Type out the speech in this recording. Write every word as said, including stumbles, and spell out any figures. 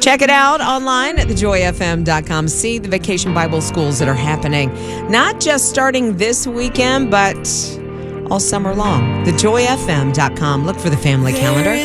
Check it out online at the joy f m dot com. See the Vacation Bible Schools that are happening, not just starting this weekend, but all summer long. the joy f m dot com. Look for the family calendar.